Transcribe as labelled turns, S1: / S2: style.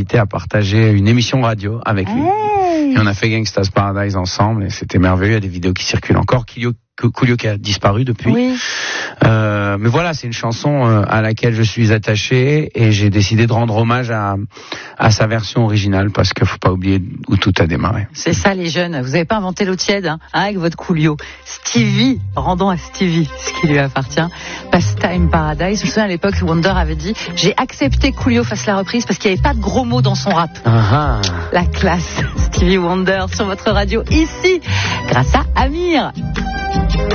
S1: invité à partager une émission radio avec lui. Et on a fait Gangsta's Paradise ensemble et c'était merveilleux. Il y a des vidéos qui circulent encore. Coolio qui a disparu depuis.
S2: Oui.
S1: Mais voilà, c'est une chanson à laquelle je suis attaché et j'ai décidé de rendre hommage à sa version originale parce qu'il faut pas oublier où tout a démarré.
S2: C'est ça les jeunes, vous avez pas inventé l'eau tiède avec votre Coolio. Stevie, rendons à Stevie ce qui lui appartient. Pastime Paradise. Je me souviens à l'époque, Wonder avait dit j'ai accepté que Coolio fasse la reprise parce qu'il n'y avait pas de gros mots dans son rap. La classe. Stevie Wonder sur votre radio ici grâce à Amir.